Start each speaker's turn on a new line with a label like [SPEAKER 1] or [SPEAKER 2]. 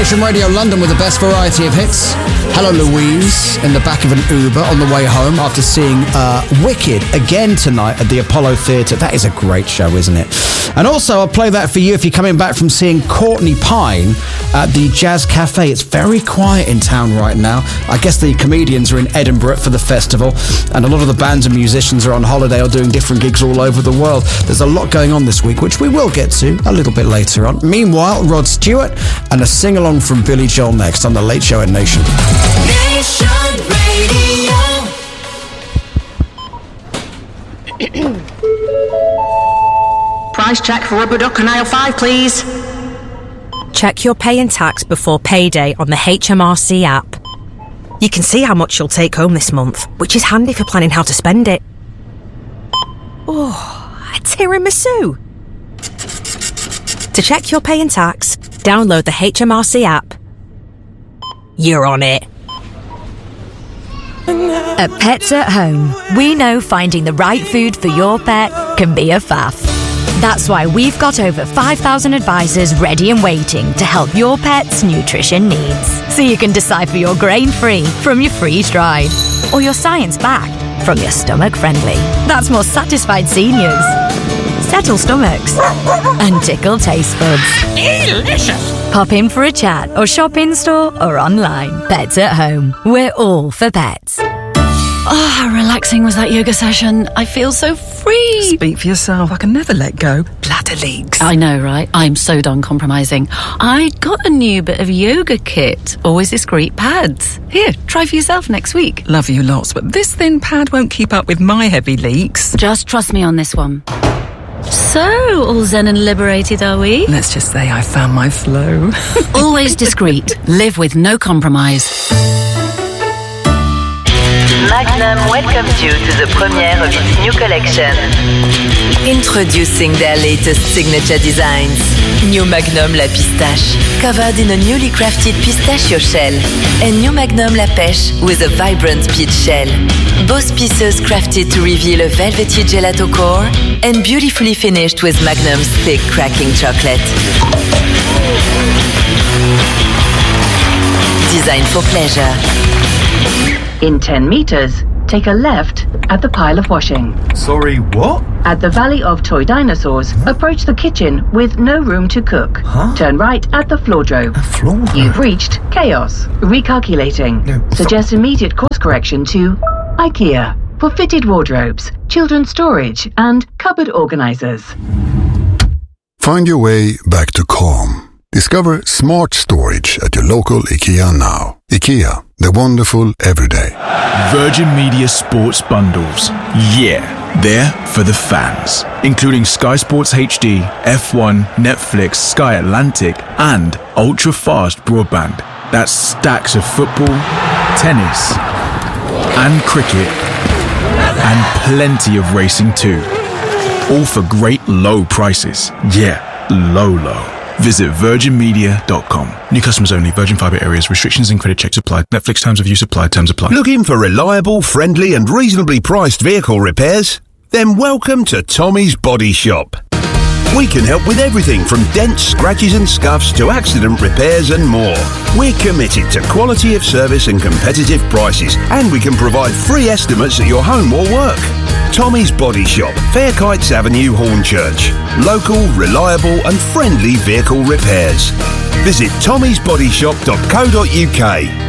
[SPEAKER 1] Nation Radio London with the best variety of hits. Hello Louise in the back of an Uber on the way home after seeing Wicked again tonight at the Apollo Theatre. That is a great show, isn't it? And also I'll play that for you if you're coming back from seeing Courtney Pine at the Jazz Cafe. It's very quiet in town right now. I guess the comedians are in Edinburgh for the festival, and a lot of the bands and musicians are on holiday or doing different gigs all over the world. There's a lot going on this week, which we will get to a little bit later on. Meanwhile, Rod Stewart and a sing-along from Billy Joel next on The Late Show at Nation.
[SPEAKER 2] Nation Radio.
[SPEAKER 3] Price check for rubber duck on aisle 5, please.
[SPEAKER 4] Check your pay and tax before payday on the HMRC app. You can see how much you'll take home this month, which is handy for planning how to spend it. Oh, a tiramisu. To check your pay and tax, download the HMRC app. You're on it.
[SPEAKER 5] At Pets at Home, we know finding the right food for your pet can be a faff. That's why we've got over 5,000 advisors ready and waiting to help your pet's nutrition needs. So you can decide for your grain-free from your freeze-dried, or your science-backed from your stomach-friendly. That's more satisfied seniors, settle stomachs, and tickle taste buds.
[SPEAKER 2] Delicious!
[SPEAKER 5] Pop in for a chat or shop in-store or online. Pets at Home. We're all for pets.
[SPEAKER 6] Oh, how relaxing was that yoga session. I feel so free.
[SPEAKER 7] Speak for yourself. I can never let go. Bladder leaks.
[SPEAKER 6] I know, right? I'm so done compromising. I got a new bit of yoga kit. Always discreet pads. Here, try for yourself next week.
[SPEAKER 7] Love you lots, but this thin pad won't keep up with my heavy leaks.
[SPEAKER 6] Just trust me on this one. So, all zen and liberated, are we?
[SPEAKER 7] Let's just say I found my flow.
[SPEAKER 6] Always discreet. Live with no compromise.
[SPEAKER 8] Magnum welcomes you to the premiere of its new collection. Introducing their latest signature designs. New Magnum La Pistache, covered in a newly crafted pistachio shell. And New Magnum La Pêche with a vibrant peach shell. Both pieces crafted to reveal a velvety gelato core and beautifully finished with Magnum's thick cracking chocolate. Designed for pleasure.
[SPEAKER 3] In 10 meters, take a left at the pile of washing.
[SPEAKER 9] Sorry, what?
[SPEAKER 3] At the Valley of Toy Dinosaurs, approach the kitchen with no room to cook. Turn right at the floordrome. You've reached chaos. Recalculating. Suggest immediate course correction to IKEA for fitted wardrobes, children's storage, and cupboard organizers.
[SPEAKER 10] Find your way back to calm. Discover smart storage at your local IKEA now. IKEA, the wonderful everyday.
[SPEAKER 11] Virgin Media Sports Bundles. Yeah, they're for the fans. Including Sky Sports HD, F1, Netflix, Sky Atlantic, and ultra-fast broadband. That's stacks of football, tennis, and cricket, and plenty of racing too. All for great low prices. Yeah, low. Visit virginmedia.com. New customers only. Virgin Fibre areas. Restrictions and credit checks applied. Netflix terms of use applied. Terms apply.
[SPEAKER 12] Looking for reliable, friendly and reasonably priced vehicle repairs? Then welcome to Tommy's Body Shop. We can help with everything from dents, scratches and scuffs to accident repairs and more. We're committed to quality of service and competitive prices, and we can provide free estimates at your home or work. Tommy's Body Shop, Fair Kites Avenue, Hornchurch. Local, reliable and friendly vehicle repairs. Visit tommysbodyshop.co.uk.